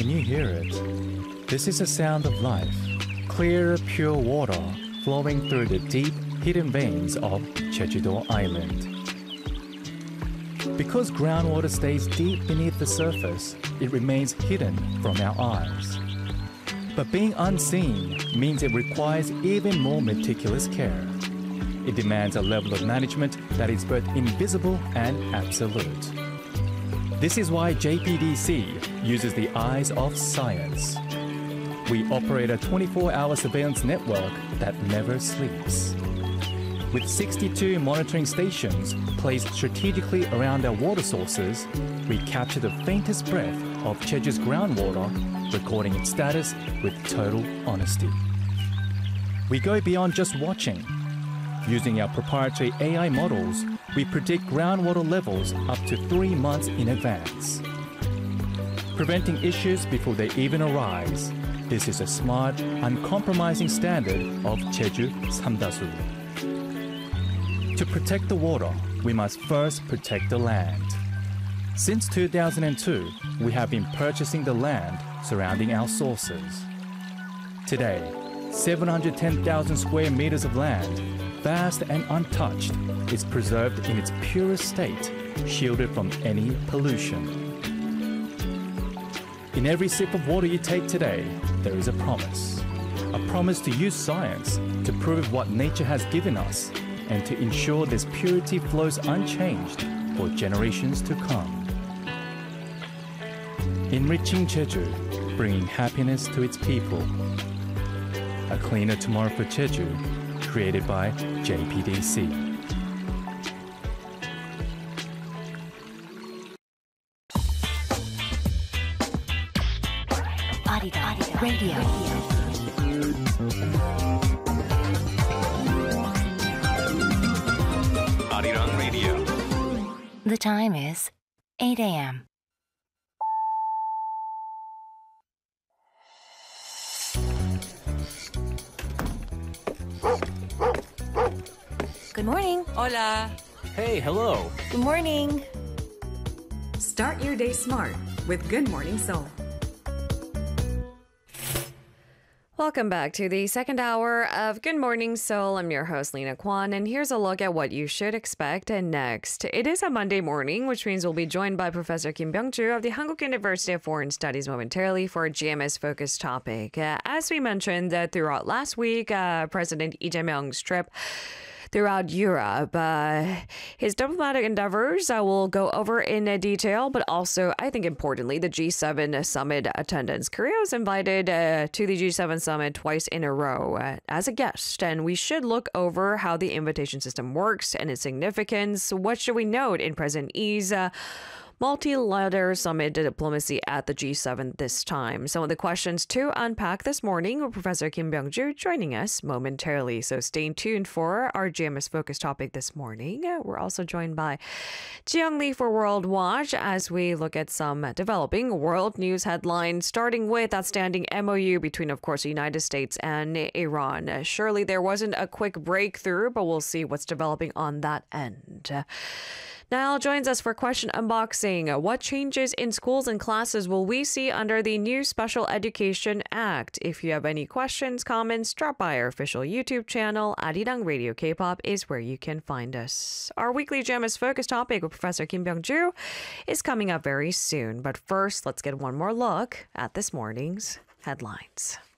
Can you hear it? This is the sound of life. Clear, pure water flowing through the deep, hidden veins of Jeju-do Island. Because groundwater stays deep beneath the surface, it remains hidden from our eyes. But being unseen means it requires even more meticulous care. It demands a level of management that is both invisible and absolute. This is why JPDC uses the eyes of science. We operate a 24-hour surveillance network that never sleeps. With 62 monitoring stations placed strategically around our water sources, we capture the faintest breath of Jeju's groundwater, recording its status with total honesty. We go beyond just watching. Using our proprietary AI models, we predict groundwater levels up to 3 months in advance. Preventing issues before they even arise. This is a smart, uncompromising standard of Jeju Samdasu. To protect the water, we must first protect the land. Since 2002, we have been purchasing the land surrounding our sources. Today, 710,000 square meters of land, vast and untouched, is preserved in its purest state, shielded from any pollution. In every sip of water you take today, there is a promise. A promise to use science to prove what nature has given us and to ensure this purity flows unchanged for generations to come. Enriching Jeju, bringing happiness to its people. A cleaner tomorrow for Jeju, created by JPDC. Arirang Radio. Arirang Radio. The time is 8 a.m. Good morning. Hola. Hey, hello. Good morning. Start your day smart with Good Morning Seoul. Welcome back to the second hour of Good Morning Seoul. I'm your host, Lena Kwan, and here's a look at what you should expect next. It is a Monday morning, which means we'll be joined by Professor Kim Byung-ju of the Hankuk University of Foreign Studies momentarily for a GMS-focused topic. As we mentioned throughout last week, President Lee Jae-myung's trip throughout Europe. His diplomatic endeavors will go over in detail, but also, I think importantly, the G7 summit attendance. Korea was invited to the G7 summit twice in a row as a guest, and we should look over how the invitation system works and its significance. What should we note in President Lee's multi-layer summit diplomacy at the G7 this time? Some of the questions to unpack this morning with Professor Kim Byung-ju joining us momentarily. So stay tuned for our GMS-focused topic this morning. We're also joined by Ji-young Lee for World Watch as we look at some developing world news headlines, starting with outstanding MOU between, of course, the United States and Iran. Surely there wasn't a quick breakthrough, but we'll see what's developing on that end. Niall joins us for question unboxing. What changes in schools and classes will we see under the new Special Education Act? If you have any questions, comments, drop by our official YouTube channel. Arirang Radio K-pop is where you can find us. Our weekly GMS focus topic with Professor Kim Byung-ju is coming up very soon. But first, let's get one more look at this morning's headlines.